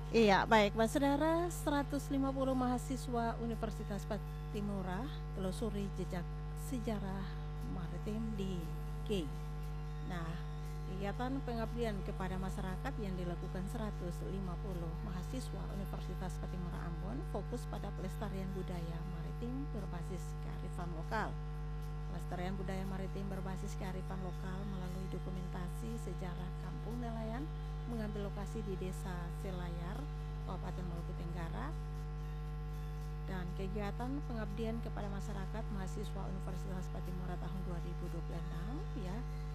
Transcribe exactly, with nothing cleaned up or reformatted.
Iya, baik, Mbak Saudara, seratus lima puluh mahasiswa Universitas Patimura telusuri jejak sejarah maritim di K. Nah, kegiatan pengabdian kepada masyarakat yang dilakukan seratus lima puluh mahasiswa Universitas Patimura Ambon fokus pada pelestarian budaya maritim berbasis kearifan lokal. Pelestarian budaya maritim berbasis kearifan lokal melalui dokumentasi sejarah kampung nelayan mengambil lokasi di Desa Selayar, Kabupaten Maluku Tenggara, dan kegiatan pengabdian kepada masyarakat mahasiswa Universitas Patimura tahun dua ribu dua puluh enam ya